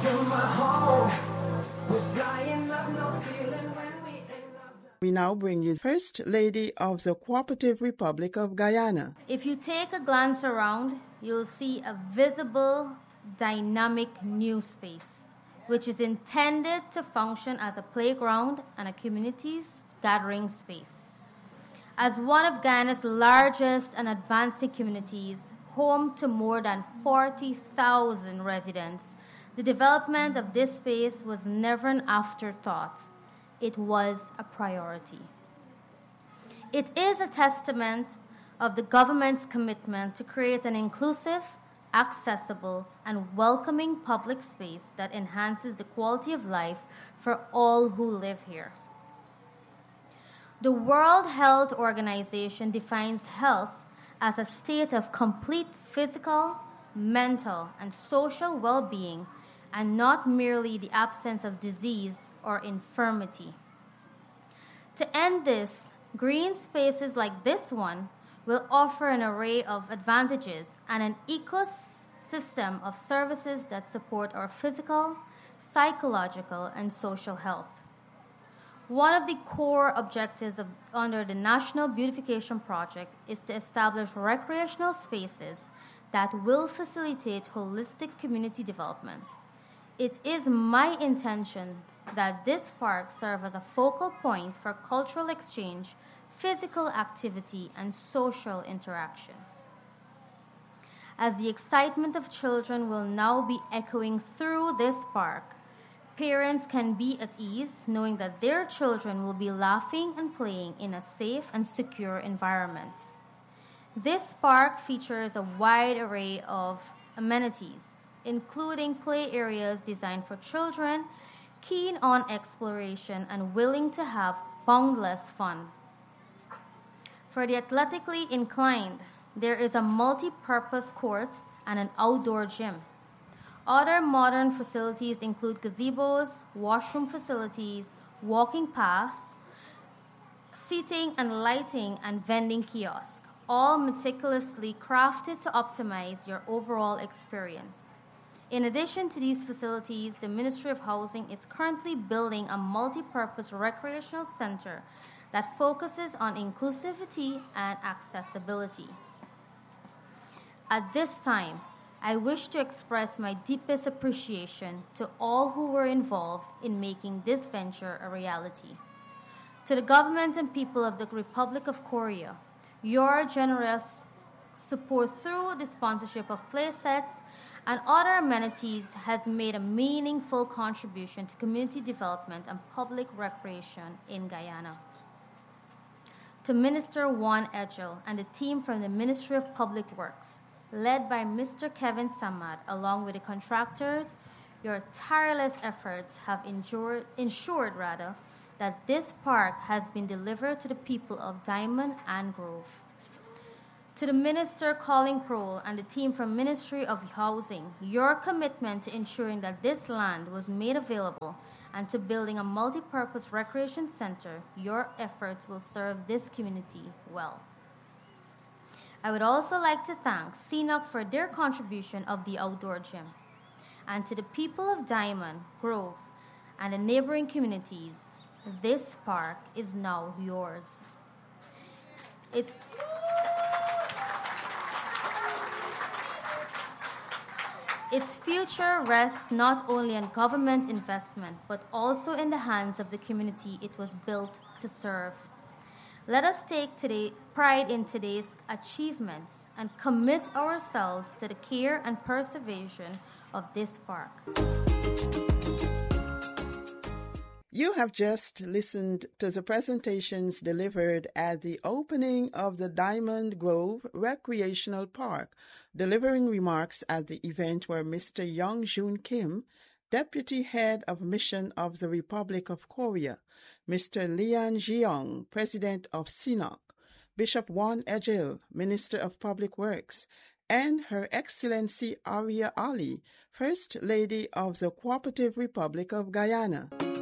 We now bring you First Lady of the Cooperative Republic of Guyana. If you take a glance around, you'll see a visible, dynamic new space, which is intended to function as a playground and a community's gathering space. As one of Guyana's largest and advancing communities, home to more than 40,000 residents, the development of this space was never an afterthought. It was a priority. It is a testament of the government's commitment to create an inclusive, accessible, and welcoming public space that enhances the quality of life for all who live here. The World Health Organization defines health as a state of complete physical, mental, and social well-being, and not merely the absence of disease or infirmity. To end this, green spaces like this one will offer an array of advantages and an ecosystem of services that support our physical, psychological, and social health. One of the core objectives under the National Beautification Project is to establish recreational spaces that will facilitate holistic community development. It is my intention that this park serve as a focal point for cultural exchange, physical activity, and social interaction. As the excitement of children will now be echoing through this park, parents can be at ease knowing that their children will be laughing and playing in a safe and secure environment. This park features a wide array of amenities, including play areas designed for children keen on exploration and willing to have boundless fun. For the athletically inclined, there is a multi-purpose court and an outdoor gym. Other modern facilities include gazebos, washroom facilities, walking paths, seating and lighting, and vending kiosks, all meticulously crafted to optimize your overall experience. In addition to these facilities, the Ministry of Housing is currently building a multi-purpose recreational center that focuses on inclusivity and accessibility. At this time, I wish to express my deepest appreciation to all who were involved in making this venture a reality. To the government and people of the Republic of Korea, your generous support through the sponsorship of play sets and other amenities has made a meaningful contribution to community development and public recreation in Guyana. To Minister Juan Edgell and the team from the Ministry of Public Works, led by Mr. Kevin Samad, along with the contractors, your tireless efforts have ensured that this park has been delivered to the people of Diamond and Grove. To the Minister Colin Crowell and the team from Ministry of Housing, your commitment to ensuring that this land was made available and to building a multi-purpose recreation center, your efforts will serve this community well. I would also like to thank CNOC for their contribution of the outdoor gym. And to the people of Diamond, Grove, and the neighboring communities, this park is now yours. Its future rests not only on government investment, but also in the hands of the community it was built to serve. Let us take pride in today's achievements and commit ourselves to the care and preservation of this park. You have just listened to the presentations delivered at the opening of the Diamond Grove Recreational Park. Delivering remarks at the event were Mr. Young Joon Kim, Deputy Head of Mission of the Republic of Korea, Mr. Lian Jiong, President of CNOC, Bishop Juan Edgell, Minister of Public Works, and Her Excellency Aria Ali, First Lady of the Cooperative Republic of Guyana.